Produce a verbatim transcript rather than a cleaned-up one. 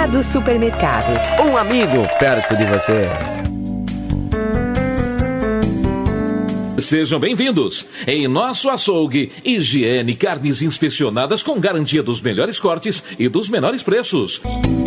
Conrado Supermercados. Um amigo perto de você. Sejam bem-vindos. Em nosso açougue, higiene, carnes inspecionadas com garantia dos melhores cortes e dos menores preços.